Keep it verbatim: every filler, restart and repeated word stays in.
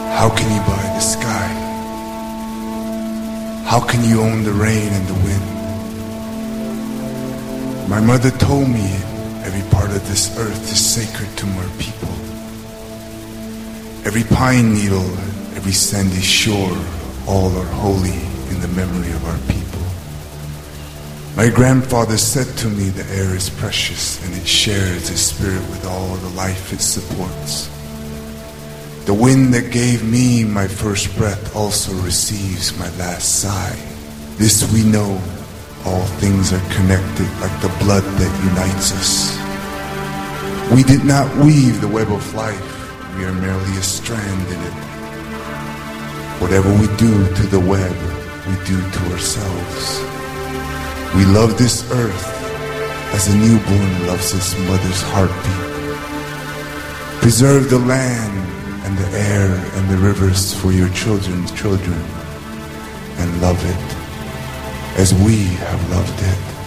How can you buy the sky? How can you own the rain and the wind? My mother told me every part of this earth is sacred to my people. Every pine needle, every sandy shore, all are holy in the memory of our people. My grandfather said to me the air is precious and it shares its spirit with all the life it supports. The wind that gave me my first breath also receives my last sigh. This we know, all things are connected like the blood that unites us. We did not weave the web of life, we are merely a strand in it. Whatever we do to the web, we do to ourselves. We love this earth as a newborn loves its mother's heartbeat. Preserve the land and the air and the rivers for your children's children, and love it as we have loved it.